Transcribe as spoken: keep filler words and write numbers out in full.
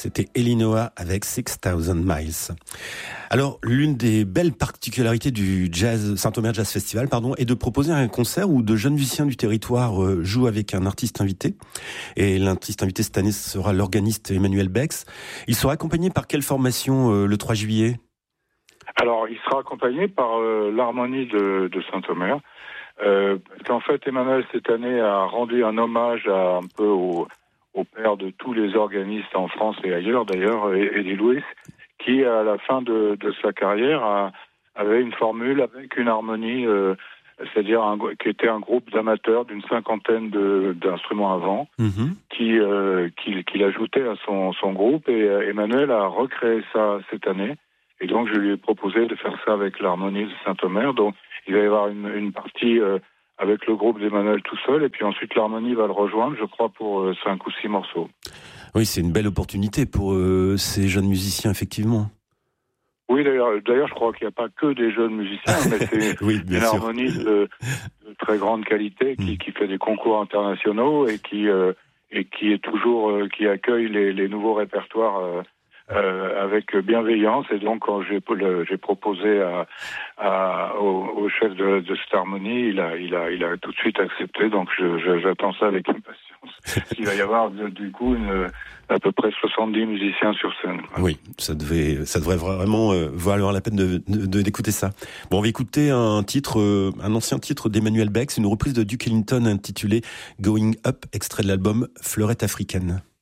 C'était Elinoa avec six thousand miles. Alors, l'une des belles particularités du jazz, Saint-Omer Jazz Festival, pardon, est de proposer un concert où de jeunes musiciens du territoire euh, jouent avec un artiste invité. Et l'artiste invité cette année sera l'organiste Emmanuel Bex. Il sera accompagné par quelle formation euh, le trois juillet? Alors, il sera accompagné par euh, l'harmonie de, de Saint-Omer. Euh, parce qu'en fait, Emmanuel, cette année, a rendu un hommage à, un peu au, au père de tous les organistes en France et ailleurs, d'ailleurs, Eddie Louis, qui, à la fin de, de sa carrière, a, avait une formule avec une harmonie, euh, c'est-à-dire un, qui était un groupe d'amateurs d'une cinquantaine de, d'instruments à vent, mm-hmm. qui, euh, qu'il, qu'il ajoutait à son, son groupe. Et euh, Emmanuel a recréé ça cette année. Et donc, je lui ai proposé de faire ça avec l'harmonie de Saint-Omer. Donc, il va y avoir une, une partie euh, avec le groupe d'Emmanuel tout seul, et puis ensuite l'harmonie va le rejoindre, je crois, pour euh, cinq ou six morceaux. Oui, c'est une belle opportunité pour euh, ces jeunes musiciens, effectivement. Oui, d'ailleurs, d'ailleurs, je crois qu'il n'y a pas que des jeunes musiciens, mais c'est oui, une sûr. harmonie de, de très grande qualité qui, mm. qui fait des concours internationaux et qui euh, et qui est toujours euh, qui accueille les, les nouveaux répertoires. Euh, Euh, avec bienveillance, et donc quand j'ai, le, j'ai proposé à, à, au, au chef de, de cette harmonie, il a, il a, il a tout de suite accepté. Donc je, je, j'attends ça avec impatience. Il va y avoir de, du coup une, à peu près soixante-dix musiciens sur scène. Quoi. Oui, ça devait, ça devrait vraiment euh, valoir la peine de, de, de, d'écouter ça. Bon, on va écouter un titre, euh, un ancien titre d'Emmanuel Bex, une reprise de Duke Ellington intitulée Going Up, extrait de l'album Fleurette africaine.